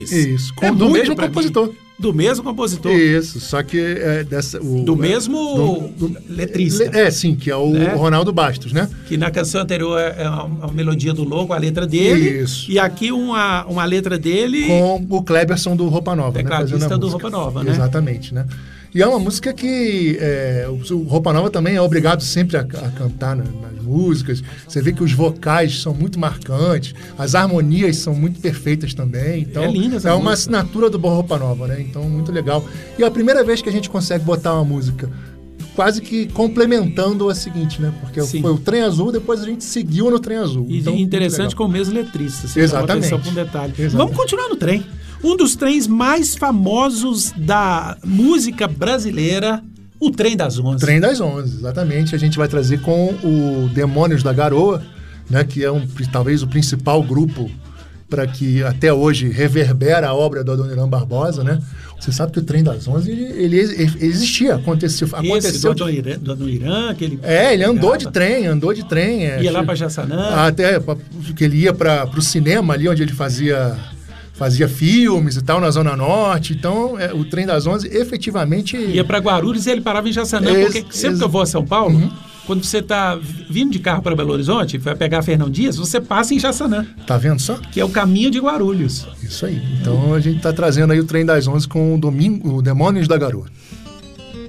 Isso, do mesmo compositor. Do mesmo compositor. Isso, só que do mesmo letrista. Sim, que é o Ronaldo Bastos, né? Que na canção anterior é a melodia do Louco, a letra dele. Isso. E aqui uma letra dele... Com o Kleberson do Roupa Nova, né? Tecladista do Roupa Nova, né? Exatamente, né? E é uma música que o Roupa Nova também é obrigado sempre a cantar nas músicas. Você vê que os vocais são muito marcantes, as harmonias são muito perfeitas também. Então, linda essa música. Uma assinatura do Roupa Nova, né? Então, muito legal. E é a primeira vez que a gente consegue botar uma música quase que complementando a seguinte, né? Porque foi o Trem Azul, depois a gente seguiu no Trem Azul. E então, interessante com o mesmo letrista. Você exatamente. Chama atenção para um detalhe. Exatamente. Vamos continuar no trem. Um dos trens mais famosos da música brasileira, o Trem das 11. Trem das 11, exatamente. A gente vai trazer com o Demônios da Garoa, né, que é talvez o principal grupo para que até hoje reverbera a obra do Adoniran Barbosa, né? Você sabe que o Trem das 11 ele existia, aconteceu. Do Adoniran, aquele... ele andou de trem. Ia lá para Jaçanã. Até que ele ia para o cinema ali, onde ele fazia filmes e tal, na Zona Norte. Então, o Trem das 11 efetivamente... Ia para Guarulhos e ele parava em Jaçanã, porque sempre que eu vou a São Paulo, quando você está vindo de carro para Belo Horizonte, vai pegar Fernão Dias, você passa em Jaçanã. Tá vendo só? Que é o caminho de Guarulhos. Isso aí. Então, a gente está trazendo aí o Trem das 11 com o Demônios da Garoa.